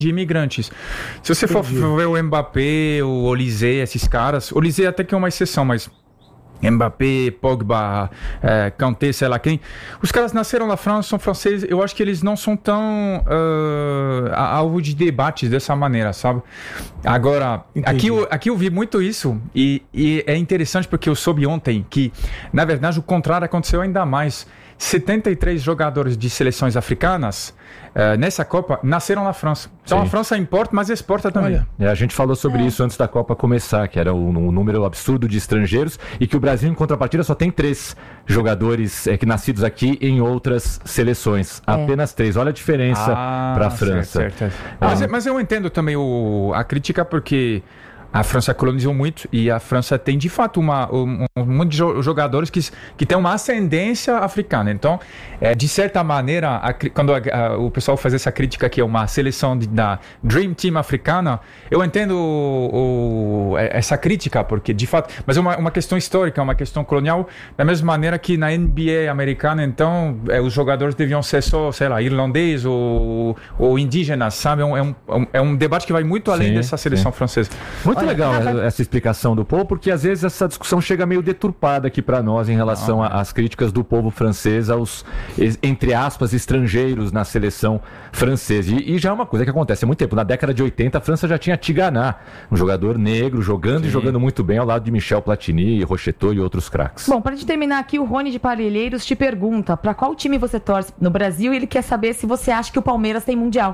de imigrantes. Se você for ver o Mbappé, o Olise, esses caras, o Olise até que é uma exceção, mas Mbappé, Pogba, Kanté, sei lá quem, os caras nasceram na França, são franceses, eu acho que eles não são tão alvo de debates dessa maneira, sabe? Agora, aqui eu vi muito isso e é interessante porque eu soube ontem que, na verdade, o contrário aconteceu ainda mais. 73 jogadores de seleções africanas nessa Copa nasceram na França. Então Sim. A França importa, mas exporta também. A gente falou sobre isso antes da Copa começar, que era um número absurdo de estrangeiros e que o Brasil, em contrapartida, só tem 3 jogadores nascidos aqui em outras seleções. Apenas 3. Olha a diferença para a França. Certo. Mas eu entendo também a crítica porque a França colonizou muito e a França tem, de fato, um monte de jogadores que tem uma ascendência africana. Então, de certa maneira, quando o pessoal faz essa crítica que é uma seleção da Dream Team africana, eu entendo essa crítica, porque, de fato... Mas é uma questão histórica, uma questão colonial, da mesma maneira que na NBA americana, então, os jogadores deviam ser só, sei lá, irlandês ou indígenas, sabe? É um debate que vai muito além dessa seleção francesa. Muito legal essa explicação do povo, porque às vezes essa discussão chega meio deturpada aqui para nós em relação às críticas do povo francês aos, entre aspas, estrangeiros na seleção francesa. E já é uma coisa que acontece há muito tempo. Na década de 80, a França já tinha Tigana, um jogador negro, jogando e jogando muito bem ao lado de Michel Platini, Rocheteau e outros craques. Bom, para terminar aqui, o Rony de Parelheiros te pergunta para qual time você torce no Brasil e ele quer saber se você acha que o Palmeiras tem Mundial.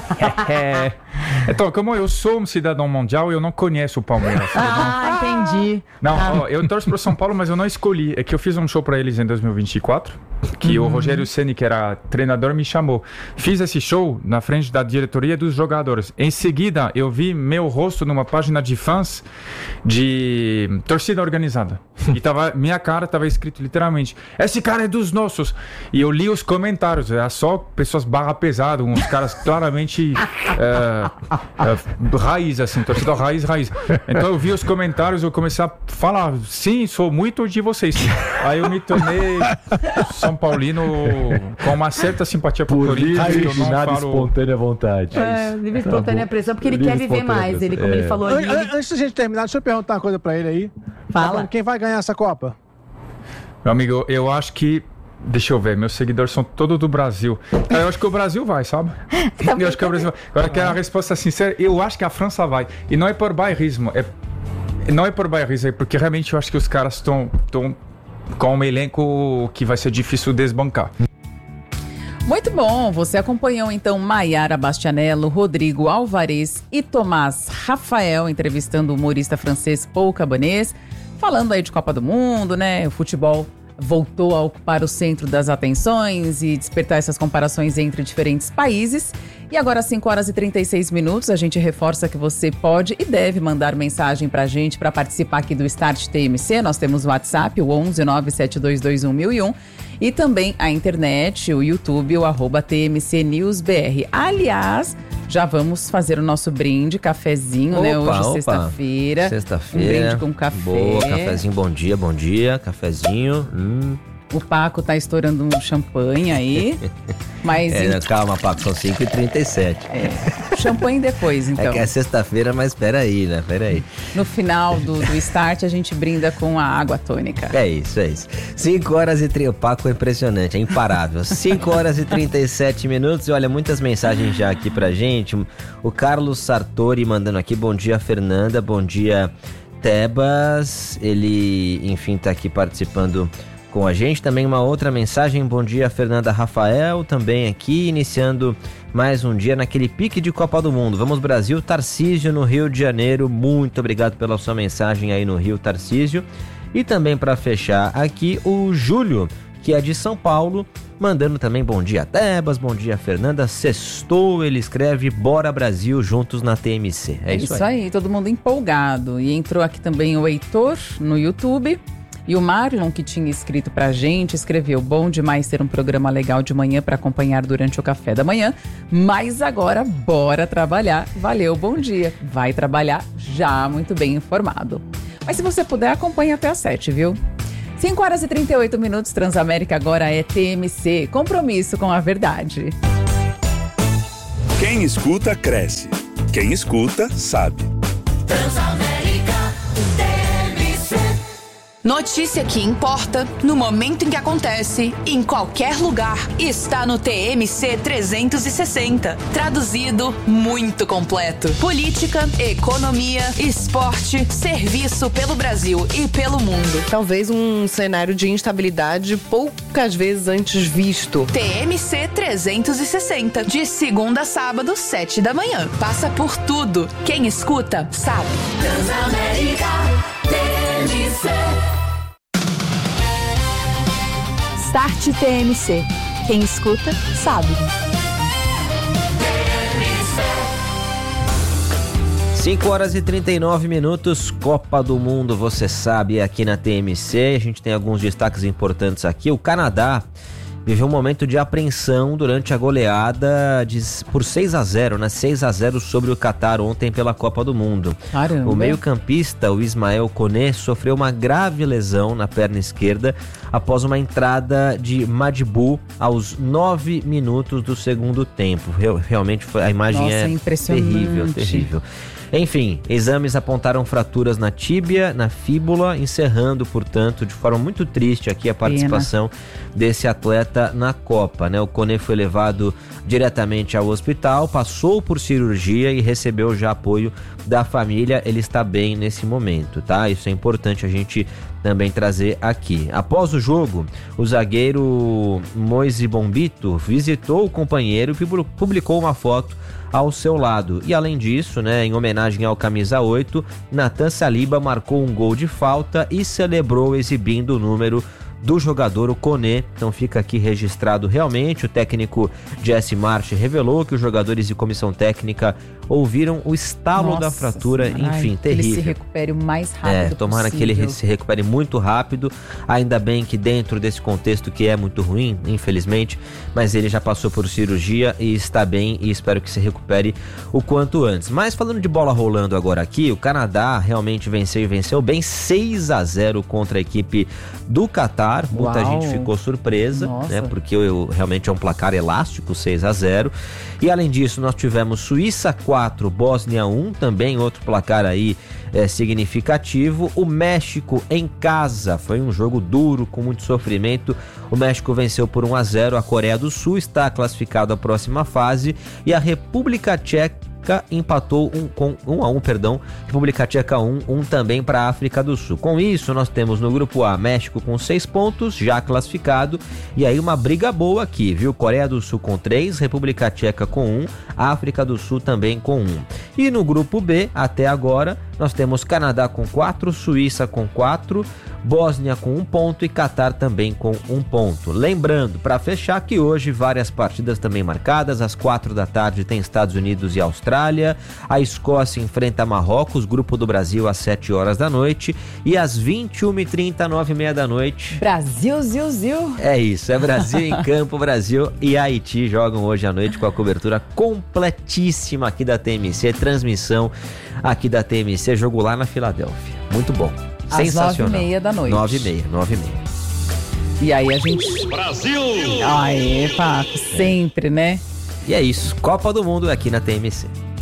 Então, como eu sou um cidadão mundial, eu não conheço o Palmeiras. Entendi. Não, eu torço pro São Paulo, mas eu não escolhi. É que eu fiz um show para eles em 2024, que o Rogério Ceni, que era treinador, me chamou. Fiz esse show na frente da diretoria dos jogadores. Em seguida, eu vi meu rosto numa página de fãs de torcida organizada. E minha cara estava escrito literalmente: esse cara é dos nossos. E eu li os comentários, era só pessoas barra pesado, uns caras claramente raiz, assim, torcida raiz. Então eu vi os comentários, eu comecei a falar: sim, sou muito de vocês. Aí eu me tornei São Paulino com uma certa simpatia por Corinthians. Nada espontânea vontade. Livre espontânea pressão, porque ele quer viver mais. Ele, como ele falou ali. Antes da gente terminar, deixa eu perguntar uma coisa pra ele aí. Fala. Quem vai ganhar essa Copa? Meu amigo, eu acho que... Deixa eu ver, meus seguidores são todos do Brasil. Eu acho que o Brasil vai, sabe? Eu acho que o Brasil vai. Agora, que é a resposta sincera, eu acho que a França vai. E não é por bairrismo, não é por bairrismo, é porque realmente eu acho que os caras estão com um elenco que vai ser difícil desbancar. Muito bom, você acompanhou então Maiara Bastianello, Rodrigo Alvarez e Tomás Rafael entrevistando o humorista francês Paul Cabanês, falando aí de Copa do Mundo, né? O futebol voltou a ocupar o centro das atenções e despertar essas comparações entre diferentes países. E agora, às 5 horas e 36 minutos, a gente reforça que você pode e deve mandar mensagem pra gente para participar aqui do Start TMC. Nós temos o WhatsApp, o 11 972211001, e também a internet, o YouTube, o @TMC News BR. Aliás, já vamos fazer o nosso brinde, cafezinho, né? Hoje, sexta-feira. Sexta-feira. Um brinde com café. Boa, cafezinho, bom dia, cafezinho. O Paco tá estourando um champanhe aí. Mas calma, Paco, são 5h37. Champanhe depois, então. É que é sexta-feira, mas peraí, né? Peraí. No final do Start, a gente brinda com a água tônica. É isso. 5 horas e 30. O Paco é impressionante, é imparável. 5 horas e 37 minutos. E olha, muitas mensagens já aqui pra gente. O Carlos Sartori mandando aqui: bom dia, Fernanda. Bom dia, Tebas. Ele, enfim, tá aqui participando com a gente. Também uma outra mensagem: bom dia, Fernanda Rafael, também aqui, iniciando mais um dia naquele pique de Copa do Mundo. Vamos Brasil, Tarcísio no Rio de Janeiro, muito obrigado pela sua mensagem aí no Rio, Tarcísio. E também para fechar aqui, o Júlio, que é de São Paulo, mandando também bom dia, Tebas, bom dia, Fernanda, sextou, ele escreve: bora Brasil, juntos na TMC. É isso aí, todo mundo empolgado. E entrou aqui também o Heitor no YouTube. E o Marlon, que tinha escrito pra gente, escreveu: bom demais ter um programa legal de manhã para acompanhar durante o café da manhã, mas agora bora trabalhar. Valeu, bom dia. Vai trabalhar já muito bem informado. Mas se você puder, acompanhe até às 7, viu? 5 horas e 38 minutos, Transamérica agora é TMC, compromisso com a verdade. Quem escuta, cresce. Quem escuta, sabe. Transamérica TMC. Notícia que importa no momento em que acontece, em qualquer lugar, está no TMC 360. Traduzido, muito completo. Política, economia, esporte, serviço pelo Brasil e pelo mundo. Talvez um cenário de instabilidade poucas vezes antes visto. TMC 360, de segunda a sábado, 7 da manhã. Passa por tudo. Quem escuta, sabe. Transamérica TMC. Start TMC. Quem escuta, sabe. 5 horas e 39 minutos, Copa do Mundo, você sabe, aqui na TMC. A gente tem alguns destaques importantes aqui. O Canadá viveu um momento de apreensão durante a goleada por 6-0, né? 6-0 sobre o Catar ontem pela Copa do Mundo. Caramba. O meio-campista, o Ismael Koné, sofreu uma grave lesão na perna esquerda após uma entrada de Madibou aos 9 minutos do segundo tempo. Realmente a imagem é impressionante. terrível. Enfim, exames apontaram fraturas na tíbia, na fíbula, encerrando, portanto, de forma muito triste aqui a participação desse atleta na Copa, né? O Koné foi levado diretamente ao hospital, passou por cirurgia e recebeu já apoio da família. Ele está bem nesse momento, tá? Isso é importante a gente também trazer aqui. Após o jogo, o zagueiro Moise Bombito visitou o companheiro e publicou uma foto ao seu lado. E além disso, né, em homenagem ao camisa 8, Nathan Saliba marcou um gol de falta e celebrou exibindo o número do jogador, o Koné. Então fica aqui registrado realmente. O técnico Jesse March revelou que os jogadores e comissão técnica ouviram o estalo da fratura, enfim, terrível. Que ele se recupere o mais rápido tomara possível. que ele se recupere muito rápido, ainda bem que dentro desse contexto que é muito ruim, infelizmente, mas ele já passou por cirurgia e está bem e espero que se recupere o quanto antes. Mas falando de bola rolando agora aqui, o Canadá realmente venceu e venceu bem, 6-0 contra a equipe do Catar. Muita gente ficou surpresa, né, porque realmente é um placar elástico, 6-0. E além disso, nós tivemos Suíça 4, Bósnia 1, também outro placar aí significativo. O México em casa, foi um jogo duro, com muito sofrimento. O México venceu por 1-0, a Coreia do Sul está classificado à próxima fase e a República Tcheca empatou com 1-1, República Tcheca 1 também para a África do Sul. Com isso, nós temos no grupo A, México com 6 pontos, já classificado, e aí uma briga boa aqui, viu? Coreia do Sul com 3, República Tcheca com 1, África do Sul também com 1. E no grupo B, até agora, nós temos Canadá com 4, Suíça com 4, Bósnia com 1 ponto e Catar também com 1 ponto. Lembrando, para fechar, que hoje várias partidas também marcadas. Às 4 da tarde tem Estados Unidos e Austrália. A Escócia enfrenta Marrocos, grupo do Brasil às 7 horas da noite. E às 21h30, 9h30 da noite. Brasil, Zil. É isso, é Brasil em campo. Brasil e Haiti jogam hoje à noite com a cobertura completíssima aqui da TMC. Transmissão aqui da TMC, jogo lá na Filadélfia. Muito bom. Sensacional. Às 9h30 da noite. 9h30. E aí a gente... Brasil! Aê, Paco, sempre, né? E é isso, Copa do Mundo aqui na TMC.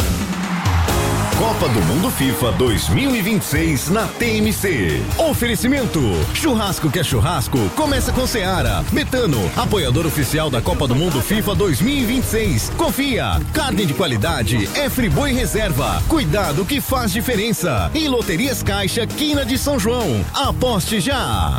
Copa do Mundo FIFA 2026 na TMC. Oferecimento: churrasco que é churrasco, começa com Seara. Betano, apoiador oficial da Copa do Mundo FIFA 2026. Confia, carne de qualidade é Friboi Reserva. Cuidado que faz diferença. E Loterias Caixa, Quina de São João. Aposte já.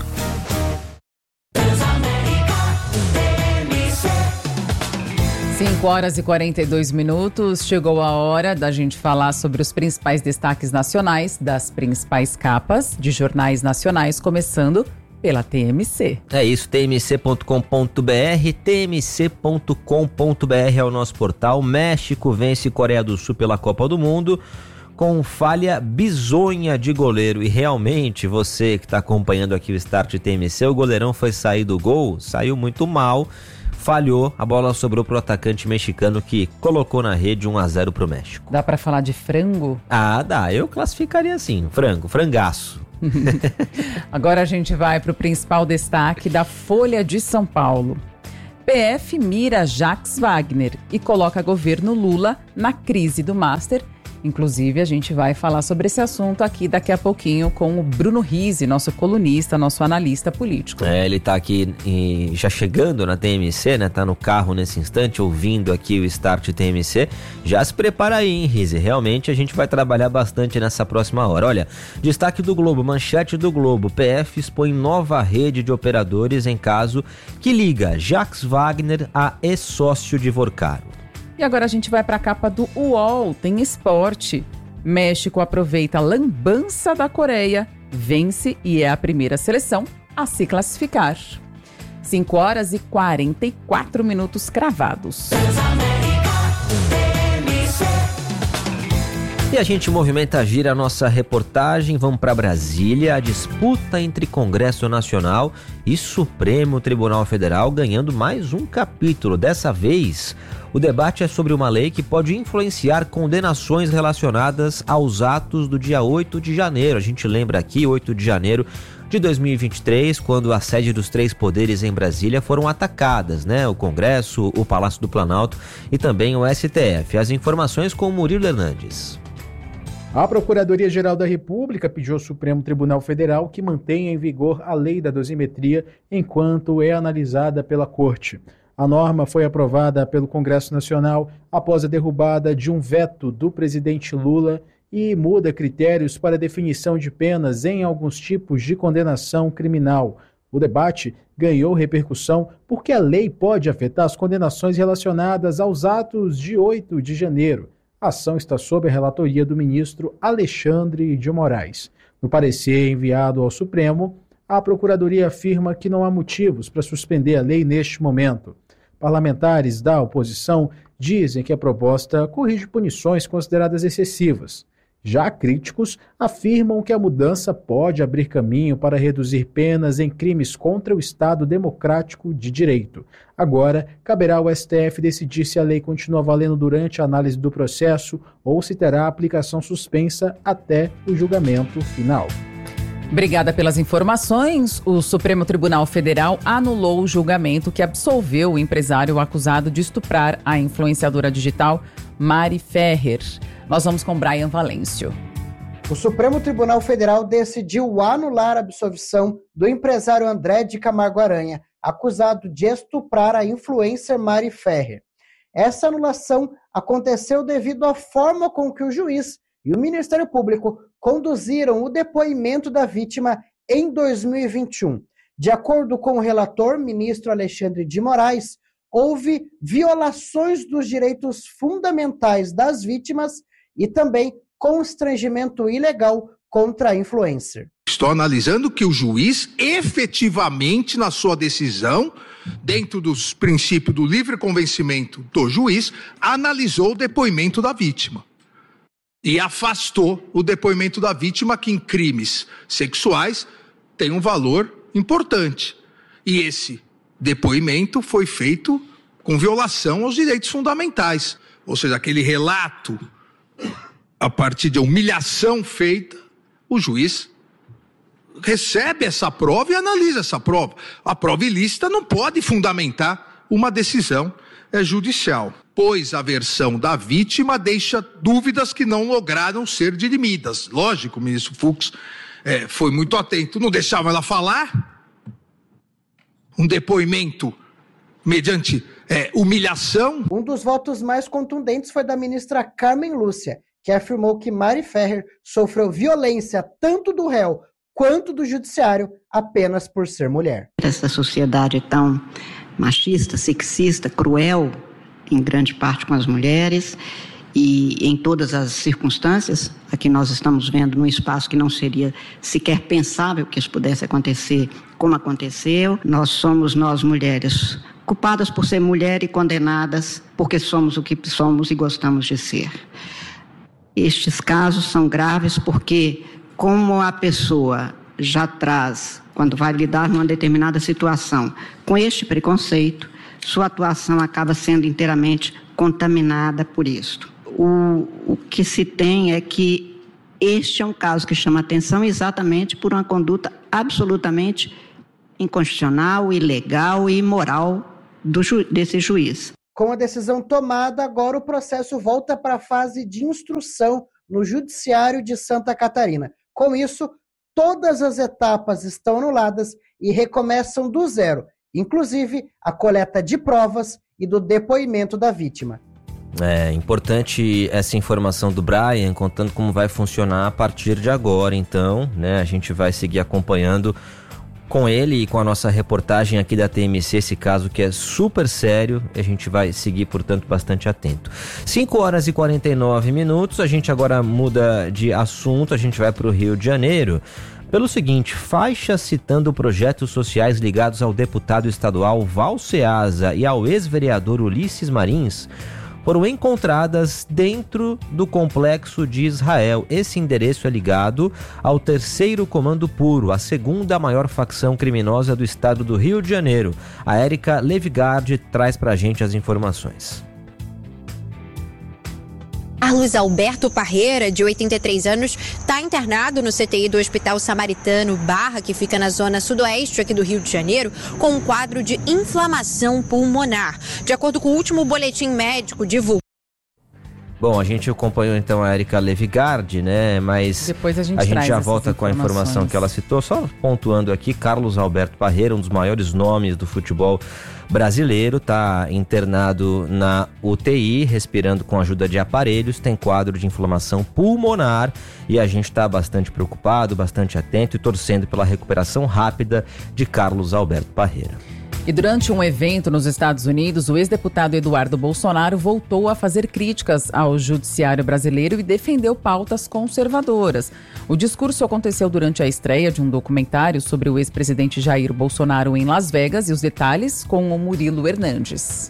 5 horas e 42 minutos, chegou a hora da gente falar sobre os principais destaques nacionais das principais capas de jornais nacionais, começando pela TMC. É isso, tmc.com.br, tmc.com.br é o nosso portal. México vence Coreia do Sul pela Copa do Mundo com falha bizonha de goleiro. E realmente, você que está acompanhando aqui o Start TMC, o goleirão foi sair do gol, saiu muito mal. Falhou, a bola sobrou pro atacante mexicano que colocou na rede 1-0 pro México. Dá pra falar de frango? Ah, dá, eu classificaria assim, frangaço. Agora a gente vai pro principal destaque da Folha de São Paulo. PF mira Jacques Wagner e coloca governo Lula na crise do Master. Inclusive, a gente vai falar sobre esse assunto aqui daqui a pouquinho com o Bruno Rizzi, nosso colunista, nosso analista político. Ele tá aqui já chegando na TMC, né? Tá no carro nesse instante, ouvindo aqui o Start TMC. Já se prepara aí, hein, Rizzi? Realmente a gente vai trabalhar bastante nessa próxima hora. Olha, destaque do Globo, manchete do Globo. PF expõe nova rede de operadores em caso que liga Jacques Wagner a ex-sócio de Vorcaro. E agora a gente vai para a capa do UOL, tem esporte. México aproveita a lambança da Coreia, vence e é a primeira seleção a se classificar. 5h44 cravados. E a gente movimenta, gira a nossa reportagem, vamos para Brasília, a disputa entre Congresso Nacional e Supremo Tribunal Federal ganhando mais um capítulo. Dessa vez, o debate é sobre uma lei que pode influenciar condenações relacionadas aos atos do dia 8 de janeiro. A gente lembra aqui, 8 de janeiro de 2023, quando a sede dos 3 poderes em Brasília foram atacadas, né? O Congresso, o Palácio do Planalto e também o STF. As informações com o Murilo Hernandes. A Procuradoria-Geral da República pediu ao Supremo Tribunal Federal que mantenha em vigor a lei da dosimetria enquanto é analisada pela Corte. A norma foi aprovada pelo Congresso Nacional após a derrubada de um veto do presidente Lula e muda critérios para definição de penas em alguns tipos de condenação criminal. O debate ganhou repercussão porque a lei pode afetar as condenações relacionadas aos atos de 8 de janeiro. A ação está sob a relatoria do ministro Alexandre de Moraes. No parecer enviado ao Supremo, a Procuradoria afirma que não há motivos para suspender a lei neste momento. Parlamentares da oposição dizem que a proposta corrige punições consideradas excessivas. Já críticos afirmam que a mudança pode abrir caminho para reduzir penas em crimes contra o Estado Democrático de Direito. Agora, caberá ao STF decidir se a lei continua valendo durante a análise do processo ou se terá aplicação suspensa até o julgamento final. Obrigada pelas informações. O Supremo Tribunal Federal anulou o julgamento que absolveu o empresário acusado de estuprar a influenciadora digital Mari Ferrer. Nós vamos com Brian Valêncio. O Supremo Tribunal Federal decidiu anular a absolvição do empresário André de Camargo Aranha, acusado de estuprar a influencer Mari Ferrer. Essa anulação aconteceu devido à forma com que o juiz e o Ministério Público conduziram o depoimento da vítima em 2021. De acordo com o relator, ministro Alexandre de Moraes, houve violações dos direitos fundamentais das vítimas e também constrangimento ilegal contra a influencer. Estou analisando que o juiz, efetivamente, na sua decisão, dentro dos princípios do livre convencimento do juiz, analisou o depoimento da vítima. E afastou o depoimento da vítima, que em crimes sexuais tem um valor importante. E esse depoimento foi feito com violação aos direitos fundamentais. Ou seja, aquele relato, a partir de humilhação feita, o juiz recebe essa prova e analisa essa prova. A prova ilícita não pode fundamentar uma decisão judicial, pois a versão da vítima deixa dúvidas que não lograram ser dirimidas. Lógico, o ministro Fux foi muito atento, não deixava ela falar. Um depoimento mediante humilhação. Um dos votos mais contundentes foi da ministra Carmen Lúcia, que afirmou que Mari Ferrer sofreu violência tanto do réu quanto do judiciário apenas por ser mulher. Essa sociedade tão machista, sexista, cruel, em grande parte com as mulheres e em todas as circunstâncias, aqui nós estamos vendo num espaço que não seria sequer pensável que isso pudesse acontecer como aconteceu. Nós mulheres, culpadas por ser mulher e condenadas porque somos o que somos e gostamos de ser. Estes casos são graves porque, como a pessoa já traz, quando vai lidar numa determinada situação, com este preconceito, sua atuação acaba sendo inteiramente contaminada por isto. O que se tem é que este é um caso que chama atenção exatamente por uma conduta absolutamente inconstitucional, ilegal e imoral desse juiz. Com a decisão tomada, agora o processo volta para a fase de instrução no Judiciário de Santa Catarina. Com isso, todas as etapas estão anuladas e recomeçam do zero, inclusive a coleta de provas e do depoimento da vítima. É importante essa informação do Brian, contando como vai funcionar a partir de agora. Então, né, a gente vai seguir acompanhando com ele e com a nossa reportagem aqui da TMC, esse caso que é super sério, a gente vai seguir, portanto, bastante atento. 5h49, a gente agora muda de assunto, a gente vai para o Rio de Janeiro. Pelo seguinte, faixas citando projetos sociais ligados ao deputado estadual Val Ceasa e ao ex-vereador Ulisses Marins foram encontradas dentro do complexo de Israel. Esse endereço é ligado ao 3º Comando Puro, a segunda maior facção criminosa do estado do Rio de Janeiro. A Érica Levigard traz pra gente as informações. Carlos Alberto Parreira, de 83 anos, está internado no CTI do Hospital Samaritano Barra, que fica na zona sudoeste aqui do Rio de Janeiro, com um quadro de inflamação pulmonar. De acordo com o último boletim médico divulgado. Bom, a gente acompanhou então a Érica Levigard, né? Mas depois a gente já volta com a informação que ela citou. Só pontuando aqui, Carlos Alberto Parreira, um dos maiores nomes do futebol brasileiro, está internado na UTI, respirando com a ajuda de aparelhos, tem quadro de inflamação pulmonar e a gente está bastante preocupado, bastante atento e torcendo pela recuperação rápida de Carlos Alberto Parreira. E durante um evento nos Estados Unidos, o ex-deputado Eduardo Bolsonaro voltou a fazer críticas ao judiciário brasileiro e defendeu pautas conservadoras. O discurso aconteceu durante a estreia de um documentário sobre o ex-presidente Jair Bolsonaro em Las Vegas e os detalhes com o Murilo Hernandes.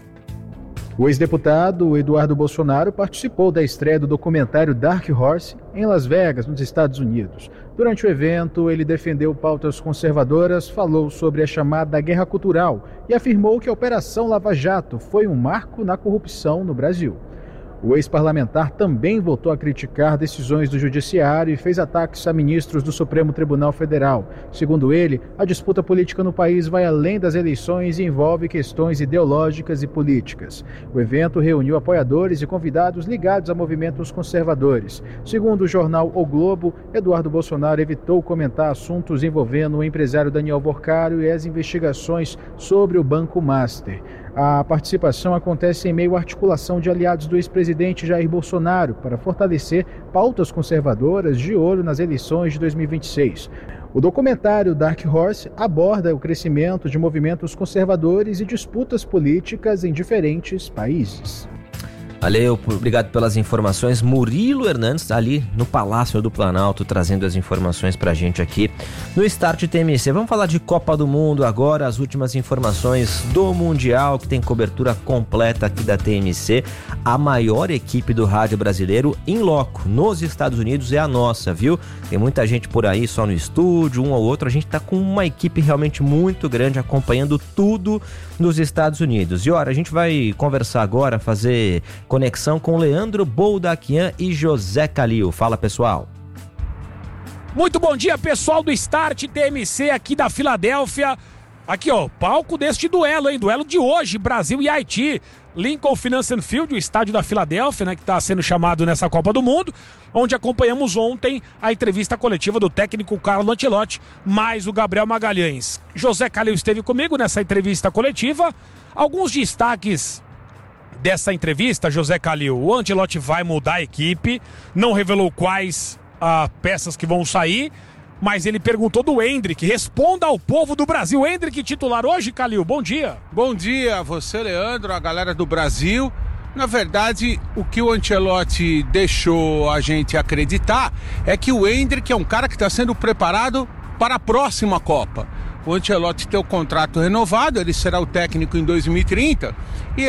O ex-deputado Eduardo Bolsonaro participou da estreia do documentário Dark Horse em Las Vegas, nos Estados Unidos. Durante o evento, ele defendeu pautas conservadoras, falou sobre a chamada guerra cultural e afirmou que a Operação Lava Jato foi um marco na corrupção no Brasil. O ex-parlamentar também voltou a criticar decisões do Judiciário e fez ataques a ministros do Supremo Tribunal Federal. Segundo ele, a disputa política no país vai além das eleições e envolve questões ideológicas e políticas. O evento reuniu apoiadores e convidados ligados a movimentos conservadores. Segundo o jornal O Globo, Eduardo Bolsonaro evitou comentar assuntos envolvendo o empresário Daniel Borcário e as investigações sobre o Banco Master. A participação acontece em meio à articulação de aliados do ex-presidente Jair Bolsonaro para fortalecer pautas conservadoras de olho nas eleições de 2026. O documentário Dark Horse aborda o crescimento de movimentos conservadores e disputas políticas em diferentes países. Valeu, obrigado pelas informações. Murilo Hernandes, ali no Palácio do Planalto, trazendo as informações pra gente aqui no Start TMC. Vamos falar de Copa do Mundo agora, as últimas informações do Mundial, que tem cobertura completa aqui da TMC. A maior equipe do rádio brasileiro em loco, nos Estados Unidos, é a nossa, viu? Tem muita gente por aí só no estúdio, um ou outro. A gente tá com uma equipe realmente muito grande acompanhando tudo nos Estados Unidos. E olha, a gente vai conversar agora, fazer conexão com Leandro Boldaquian e José Calil. Fala, pessoal. Muito bom dia, pessoal do Start TMC aqui da Filadélfia. Aqui, ó, palco deste duelo, hein? Duelo de hoje, Brasil e Haiti. Lincoln Financial Field, o estádio da Filadélfia, né, que está sendo chamado nessa Copa do Mundo, onde acompanhamos ontem a entrevista coletiva do técnico Carlo Ancelotti, mais o Gabriel Magalhães. José Calil esteve comigo nessa entrevista coletiva. Alguns destaques dessa entrevista, José Calil: o Ancelotti vai mudar a equipe, não revelou quais peças que vão sair, mas ele perguntou do Endrick. Responda ao povo do Brasil. Endrick titular hoje, Calil, bom dia. Bom dia a você, Leandro, a galera do Brasil. Na verdade, o que o Ancelotti deixou a gente acreditar é que o Endrick é um cara que está sendo preparado para a próxima Copa. O Ancelotti tem o contrato renovado, ele será o técnico em 2030 e ele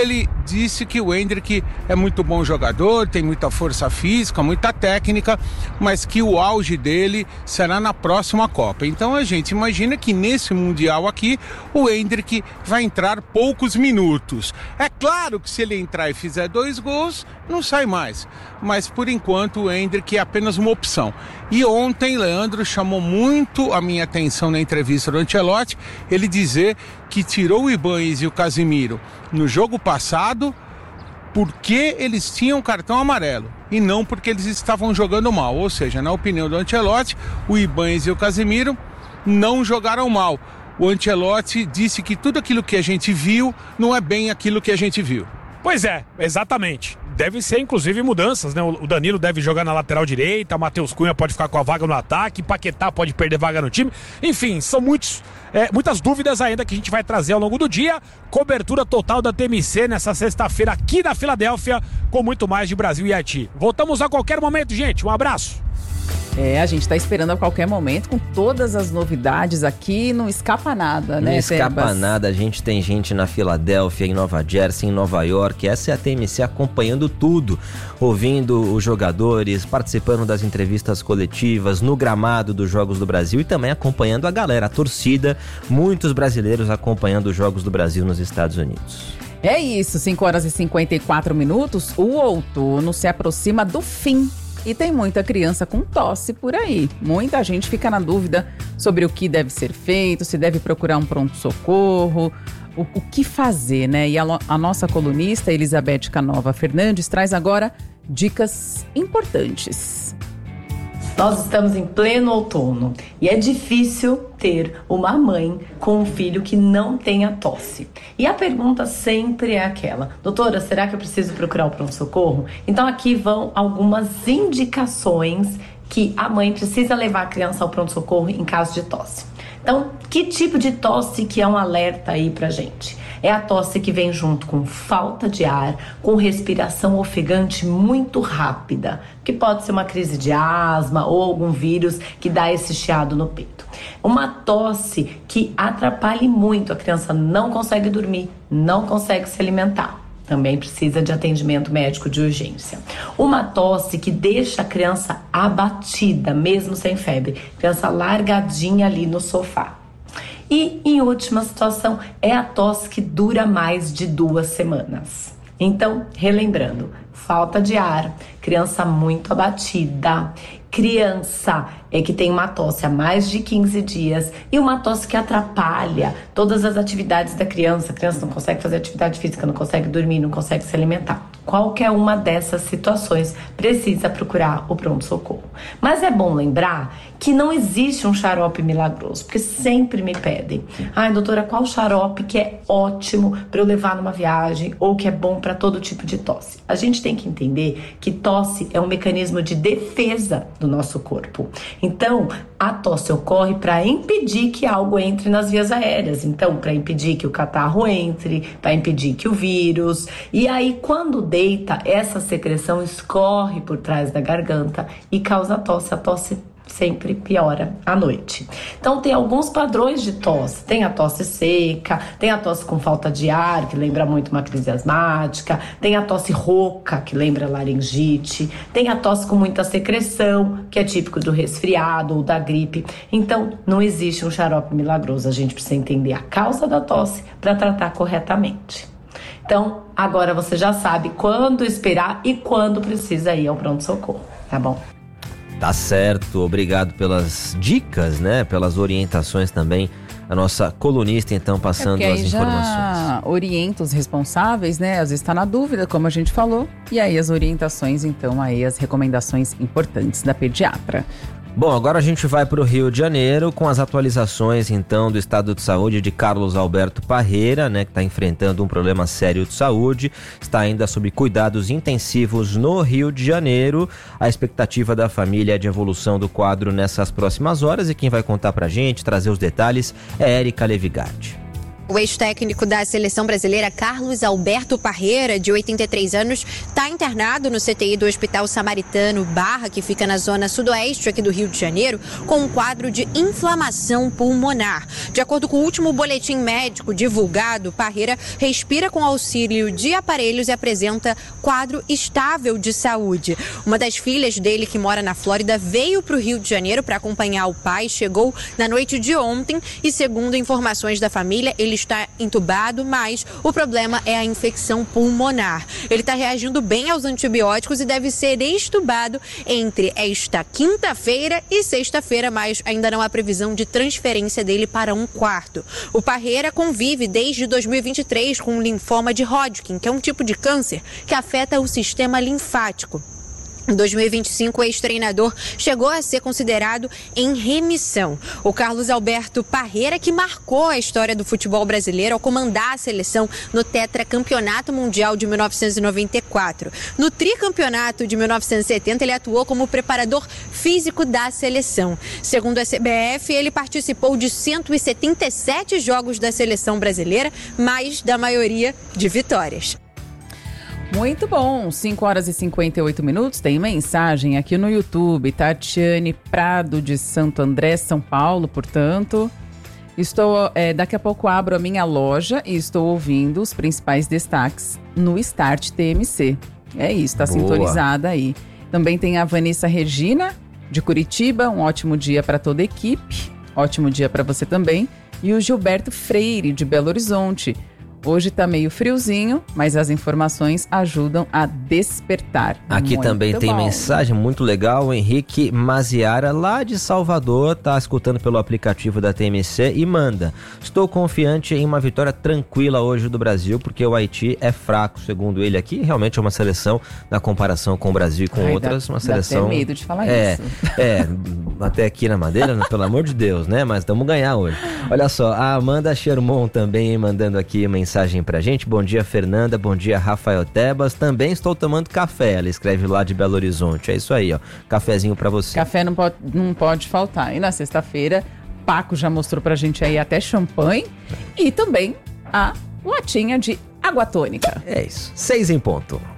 disse que o Endrick é muito bom jogador, tem muita força física, muita técnica, mas que o auge dele será na próxima Copa. Então a gente imagina que nesse Mundial aqui, o Endrick vai entrar poucos minutos. É claro que se ele entrar e fizer 2 gols, não sai mais. Mas por enquanto o Endrick é apenas uma opção. E ontem, Leandro, chamou muito a minha atenção na entrevista do Ancelotti, ele dizer que tirou o Ibañez e o Casemiro no jogo passado porque eles tinham cartão amarelo e não porque eles estavam jogando mal. Ou seja, na opinião do Ancelotti, o Ibañez e o Casemiro não jogaram mal. O Ancelotti disse que tudo aquilo que a gente viu não é bem aquilo que a gente viu. Pois é, exatamente. Deve ser, inclusive, mudanças, né? O Danilo deve jogar na lateral direita, o Matheus Cunha pode ficar com a vaga no ataque, Paquetá pode perder vaga no time. Enfim, são muitas dúvidas ainda que a gente vai trazer ao longo do dia. Cobertura total da TMC nessa sexta-feira aqui na Filadélfia, com muito mais de Brasil e Haiti. Voltamos a qualquer momento, gente. Um abraço. A gente está esperando a qualquer momento com todas as novidades aqui, não escapa nada, né, Não escapa Tebas? nada, a gente tem gente na Filadélfia, em Nova Jersey, em Nova York, essa é a TMC acompanhando tudo, ouvindo os jogadores, participando das entrevistas coletivas, no gramado dos Jogos do Brasil e também acompanhando a galera, a torcida, muitos brasileiros acompanhando os Jogos do Brasil nos Estados Unidos. É isso, 5h54, o outono se aproxima do fim. E tem muita criança com tosse por aí. Muita gente fica na dúvida sobre o que deve ser feito, se deve procurar um pronto-socorro, o que fazer, né? E a nossa colunista, Elizabeth Canova Fernandes, traz agora dicas importantes. Nós estamos em pleno outono e é difícil ter uma mãe com um filho que não tenha tosse. E a pergunta sempre é aquela: doutora, será que eu preciso procurar o pronto-socorro? Então aqui vão algumas indicações que a mãe precisa levar a criança ao pronto-socorro em caso de tosse. Então, que tipo de tosse que é um alerta aí pra gente? É a tosse que vem junto com falta de ar, com respiração ofegante muito rápida, que pode ser uma crise de asma ou algum vírus que dá esse chiado no peito. Uma tosse que atrapalhe muito, a criança não consegue dormir, não consegue se alimentar. Também precisa de atendimento médico de urgência. Uma tosse que deixa a criança abatida, mesmo sem febre. Criança largadinha ali no sofá. E, em última situação, é a tosse que dura mais de 2 semanas. Então, relembrando, falta de ar, criança muito abatida, criança que tem uma tosse há mais de 15 dias e uma tosse que atrapalha todas as atividades da criança. A criança não consegue fazer atividade física, não consegue dormir, não consegue se alimentar. Qualquer uma dessas situações precisa procurar o pronto-socorro. Mas é bom lembrar que não existe um xarope milagroso, porque sempre me pedem: ai, doutora, qual xarope que é ótimo para eu levar numa viagem ou que é bom para todo tipo de tosse? A gente tem que entender que tosse é um mecanismo de defesa do nosso corpo. Então, a tosse ocorre para impedir que algo entre nas vias aéreas. Então, para impedir que o catarro entre, para impedir que o vírus. E aí, quando deita, essa secreção escorre por trás da garganta e causa tosse. A tosse sempre piora à noite. Então tem alguns padrões de tosse. Tem a tosse seca, tem a tosse com falta de ar, que lembra muito uma crise asmática, tem a tosse rouca, que lembra laringite, tem a tosse com muita secreção, que é típico do resfriado ou da gripe. Então não existe um xarope milagroso, a gente precisa entender a causa da tosse para tratar corretamente. Então agora você já sabe quando esperar e quando precisa ir ao pronto-socorro, tá bom? Tá certo, obrigado pelas dicas, né? Pelas orientações também. A nossa colunista, então, passando as informações. Já orienta os responsáveis, né? Às vezes está na dúvida, como a gente falou. E aí as orientações, então, aí as recomendações importantes da pediatra. Bom, agora a gente vai para o Rio de Janeiro com as atualizações, então, do estado de saúde de Carlos Alberto Parreira, né, que está enfrentando um problema sério de saúde, está ainda sob cuidados intensivos no Rio de Janeiro. A expectativa da família é de evolução do quadro nessas próximas horas e quem vai contar para a gente, trazer os detalhes, é Érica Levigardi. O ex-técnico da seleção brasileira, Carlos Alberto Parreira, de 83 anos, está internado no CTI do Hospital Samaritano Barra, que fica na zona sudoeste aqui do Rio de Janeiro, com um quadro de inflamação pulmonar. De acordo com o último boletim médico divulgado, Parreira respira com auxílio de aparelhos e apresenta quadro estável de saúde. Uma das filhas dele, que mora na Flórida, veio para o Rio de Janeiro para acompanhar o pai, chegou na noite de ontem e, segundo informações da família, ele está entubado, mas o problema é a infecção pulmonar. Ele está reagindo bem aos antibióticos e deve ser extubado entre esta quinta-feira e sexta-feira, mas ainda não há previsão de transferência dele para um quarto. O Parreira convive desde 2023 com o linfoma de Hodgkin, que é um tipo de câncer que afeta o sistema linfático. Em 2025, o ex-treinador chegou a ser considerado em remissão. O Carlos Alberto Parreira, que marcou a história do futebol brasileiro ao comandar a seleção no tetracampeonato mundial de 1994. No tricampeonato de 1970, ele atuou como preparador físico da seleção. Segundo a CBF, ele participou de 177 jogos da seleção brasileira, mais da maioria de vitórias. Muito bom, 5 horas e 58 minutos, tem mensagem aqui no YouTube, Tatiane Prado de Santo André, São Paulo, portanto. Daqui a pouco abro a minha loja e estou ouvindo os principais destaques no Start TMC. É isso, tá sintonizada aí. Também tem a Vanessa Regina, de Curitiba, um ótimo dia para toda a equipe, ótimo dia para você também. E o Gilberto Freire, de Belo Horizonte. Hoje tá meio friozinho, mas as informações ajudam a despertar. Aqui muito também tem mensagem muito legal. O Henrique Maziara, lá de Salvador, tá escutando pelo aplicativo da TMC e manda: estou confiante em uma vitória tranquila hoje do Brasil, porque o Haiti é fraco, segundo ele aqui. Realmente é uma seleção, na comparação com o Brasil e com outras, uma seleção... Dá até medo de falar isso. Até aqui na Madeira, pelo amor de Deus, né? Mas vamos ganhar hoje. Olha só, a Amanda Sherman também mandando aqui mensagem pra gente. Bom dia, Fernanda. Bom dia, Rafael Tebas. Também estou tomando café. Ela escreve lá de Belo Horizonte. É isso aí, ó. Cafezinho pra você. Café não pode faltar. E na sexta-feira, Paco já mostrou pra gente aí até champanhe e também a latinha de água tônica. É isso. 6 em ponto.